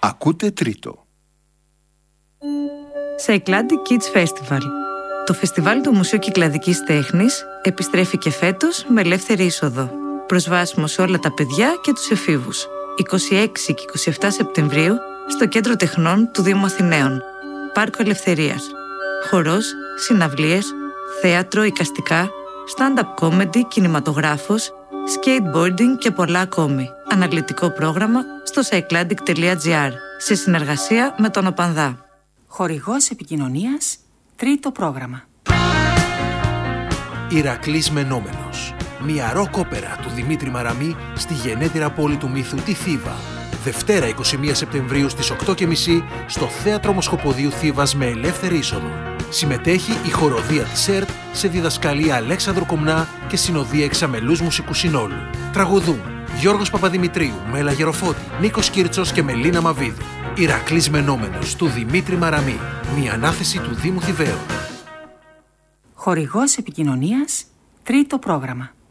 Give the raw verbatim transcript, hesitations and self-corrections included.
Ακούτε τρίτο. Cycladic Kids Festival. Το φεστιβάλ του Μουσείου Κυκλαδικής Τέχνης επιστρέφει και φέτος με ελεύθερη είσοδο. Προσβάσιμο σε όλα τα παιδιά και τους εφήβους. είκοσι έξι και είκοσι επτά Σεπτεμβρίου στο Κέντρο Τεχνών του Δήμου Αθηναίων. Πάρκο Ελευθερίας. Χορός, συναυλίες, θέατρο, εικαστικά, stand-up comedy, κινηματογράφος, skateboarding και πολλά ακόμη. Αναλυτικό πρόγραμμα στο cycladic τελεία gr σε συνεργασία με τον ΟΠΑΝΔΑ. Χορηγός επικοινωνίας, τρίτο πρόγραμμα. Ηρακλής Μενόμενος. Μια ροκ όπερα του Δημήτρη Μαραμή στη γενέτειρα πόλη του μύθου τη Θήβα. Δευτέρα εικοστή πρώτη Σεπτεμβρίου στις οκτώ και μισή στο Θέατρο Μοσχοποδίου Θήβας με ελεύθερη είσοδο. Συμμετέχει η χοροδία της ΕΡΤ σε διδασκαλία Αλέξανδρου Κομνά και συνοδεία εξαμελούς μουσικού συνόλου. Τραγουδούν Γιώργος Παπαδημητρίου, Μέλα Γεροφώτη, Νίκος Κίρτσος και Μελίνα Μαβίδου. Ηρακλής Μενόμενος του Δημήτρη Μαραμή. Μια ανάθεση του Δήμου Θηβαίου. Χορηγός επικοινωνίας, τρίτο πρόγραμμα.